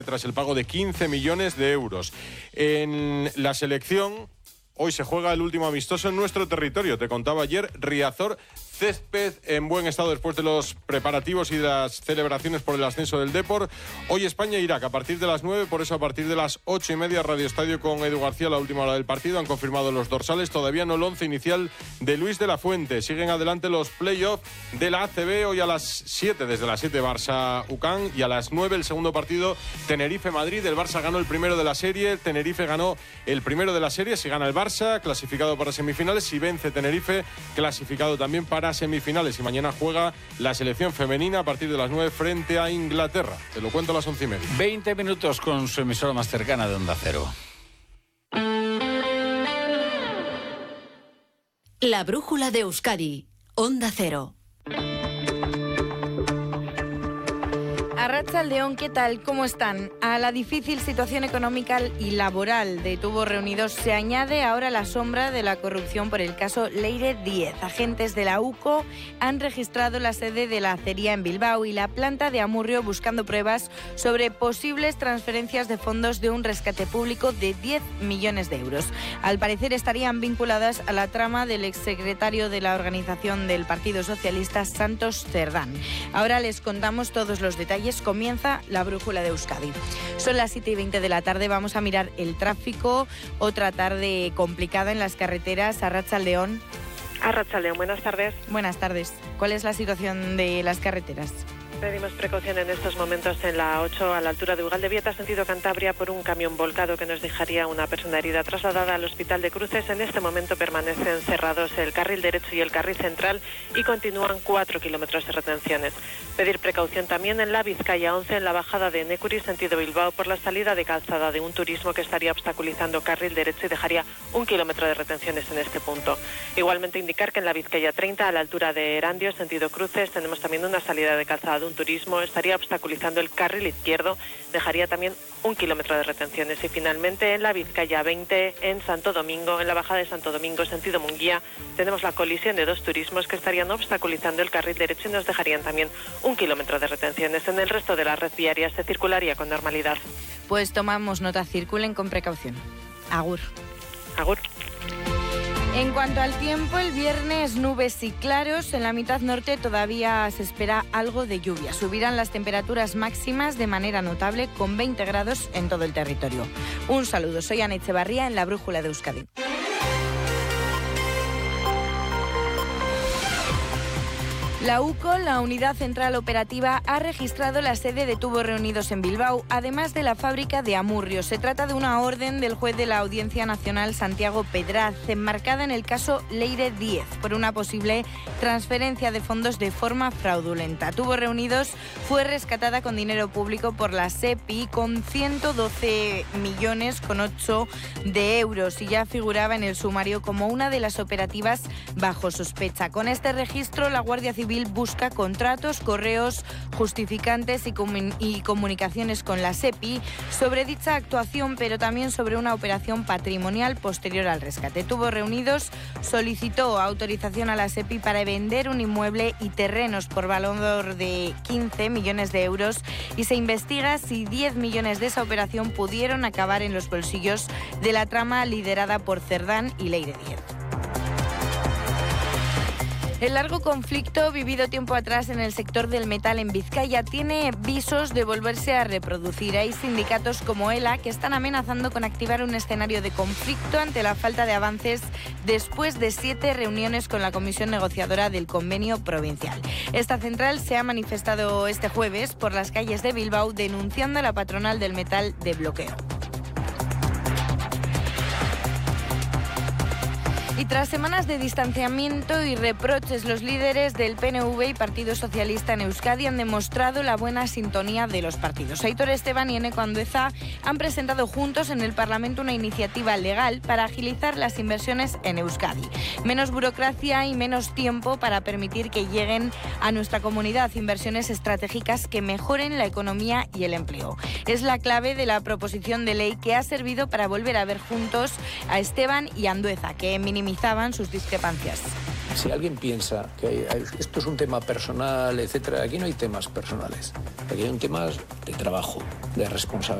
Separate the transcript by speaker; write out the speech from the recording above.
Speaker 1: tras el pago de 15 millones de euros. En la selección, hoy se juega el último amistoso en nuestro territorio. Te contaba ayer, Riazor, césped en buen estado después de los preparativos y de las celebraciones por el ascenso del Depor. Hoy España-Irak a partir de las 9, por eso a partir de las 8:30 Radio Estadio con Edu García, la última hora del partido. Han confirmado los dorsales, todavía no el 11 inicial de Luis de la Fuente. Siguen adelante los play-offs de la ACB, hoy a las 7, desde las 7 Barça-UCAM, y a las 9 el segundo partido Tenerife-Madrid. El Barça ganó el primero de la serie, Tenerife ganó el primero de la serie. Si gana el Barça, clasificado para semifinales. Si vence Tenerife, clasificado también para semifinales. Y mañana juega la selección femenina a partir de las 9 frente a Inglaterra. Te lo cuento a las 11:30.
Speaker 2: 20 minutos con su emisora más cercana de Onda Cero.
Speaker 3: La brújula de Euskadi, Onda Cero.
Speaker 4: Arratsaldeon, ¿qué tal? ¿Cómo están? A la difícil situación económica y laboral de Tubos Reunidos se añade ahora la sombra de la corrupción por el caso Leire Díez. Agentes de la UCO han registrado la sede de la acería en Bilbao y la planta de Amurrio buscando pruebas sobre posibles transferencias de fondos de un rescate público de 10 millones de euros. Al parecer estarían vinculadas a la trama del exsecretario de la organización del Partido Socialista, Santos Cerdán. Ahora les contamos todos los detalles. Comienza la brújula de Euskadi. Son las 7:20 de la tarde, vamos a mirar el tráfico. Otra tarde complicada en las carreteras. Arratsaldeon.
Speaker 5: Arratsaldeon, buenas tardes.
Speaker 4: Buenas tardes. ¿Cuál es la situación de las carreteras?
Speaker 5: Pedimos precaución en estos momentos en la 8 a la altura de Ugaldebieta, sentido Cantabria, por un camión volcado que nos dejaría una persona herida trasladada al Hospital de Cruces. En este momento permanecen cerrados el carril derecho y el carril central y continúan 4 kilómetros de retenciones. Pedir precaución también en la Vizcaya 11, en la bajada de Necuri, sentido Bilbao, por la salida de calzada de un turismo que estaría obstaculizando carril derecho y dejaría 1 kilómetro de retenciones en este punto. Igualmente indicar que en la Vizcaya 30, a la altura de Erandio, sentido Cruces, tenemos también una salida de calzada de un turismo, estaría obstaculizando el carril izquierdo, dejaría también 1 kilómetro de retenciones. Y finalmente en la Vizcaya 20, en Santo Domingo, en la bajada de Santo Domingo, sentido Munguía, tenemos la colisión de 2 turismos que estarían obstaculizando el carril derecho y nos dejarían también 1 kilómetro de retenciones. En el resto de la red viaria se circularía con normalidad.
Speaker 4: Pues tomamos nota, circulen con precaución. Agur.
Speaker 5: Agur.
Speaker 4: En cuanto al tiempo, el viernes nubes y claros. En la mitad norte todavía se espera algo de lluvia. Subirán las temperaturas máximas de manera notable, con 20 grados en todo el territorio. Un saludo, soy Ana Echevarría en la brújula de Euskadi. La UCO, la Unidad Central Operativa, ha registrado la sede de Tubos Reunidos en Bilbao, además de la fábrica de Amurrio. Se trata de una orden del juez de la Audiencia Nacional, Santiago Pedraz, enmarcada en el caso Leire Díez, por una posible transferencia de fondos de forma fraudulenta. Tubos Reunidos fue rescatada con dinero público por la SEPI con 112 millones con 8 de euros y ya figuraba en el sumario como una de las operativas bajo sospecha. Con este registro, la Guardia Civil busca contratos, correos, justificantes y comunicaciones con la SEPI sobre dicha actuación, pero también sobre una operación patrimonial posterior al rescate. Tubos Reunidos solicitó autorización a la SEPI para vender un inmueble y terrenos por valor de 15 millones de euros y se investiga si 10 millones de esa operación pudieron acabar en los bolsillos de la trama liderada por Cerdán y Leire Díez. El largo conflicto vivido tiempo atrás en el sector del metal en Vizcaya tiene visos de volverse a reproducir. Hay sindicatos como ELA que están amenazando con activar un escenario de conflicto ante la falta de avances después de 7 reuniones con la comisión negociadora del convenio provincial. Esta central se ha manifestado este jueves por las calles de Bilbao denunciando a la patronal del metal de bloqueo. Y tras semanas de distanciamiento y reproches, los líderes del PNV y Partido Socialista en Euskadi han demostrado la buena sintonía de los partidos. Aitor Esteban y Eneko Andueza han presentado juntos en el Parlamento una iniciativa legal para agilizar las inversiones en Euskadi. Menos burocracia y menos tiempo para permitir que lleguen a nuestra comunidad inversiones estratégicas que mejoren la economía y el empleo. Es la clave de la proposición de ley que ha servido para volver a ver juntos a Esteban y Andueza, que minimizaban sus discrepancias.
Speaker 6: Si alguien piensa que esto es un tema personal, etcétera, aquí no hay temas personales. Aquí hay un tema de trabajo, de responsabilidad.